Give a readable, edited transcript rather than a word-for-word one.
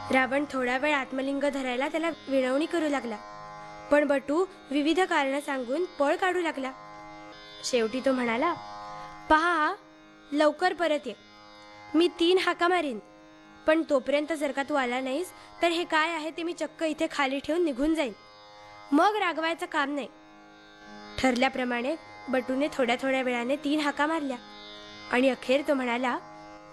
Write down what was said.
रावण थोडा वेळ आत्मलिंग धरायला त्याला विनवणी करू लागला, पण बटू विविध कारण सांगून पळ काढू लागला. शेवटी तो म्हणाला, पहा, लवकर परत ये. मी 3 हाका मारीन, पण तोपर्यंत जर का तू आला नाहीस तर हे काय आहे ते मी चक्क इथे खाली ठेवून निघून जाईन. मग रागवायचं काम नाही. ठरल्याप्रमाणे बटूने थोड्या थोड्या वेळाने 3 हाका मारल्या आणि अखेर तो म्हणाला,